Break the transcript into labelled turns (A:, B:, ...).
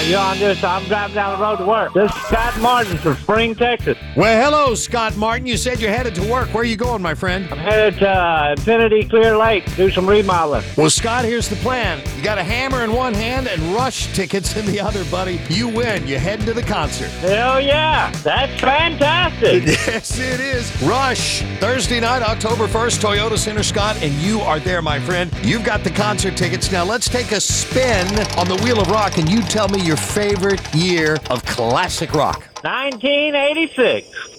A: I'm driving down the road to work. This is Scott Martin from Spring, Texas.
B: Well, hello, Scott Martin. You said you're headed to work. Where are you going, my friend?
A: I'm headed to Infinity Clear Lake, do some remodeling.
B: Well, Scott, here's the plan. You got a hammer in one hand and Rush tickets in the other, buddy. You win. You head to the concert.
A: Hell yeah, that's fantastic.
B: Yes, it is. Rush, Thursday night, October 1st, Toyota Center, Scott, and you are there, my friend. You've got the concert tickets. Now, let's take a spin on the Wheel of Rock, and you tell me your favorite year of classic rock.
A: 1986.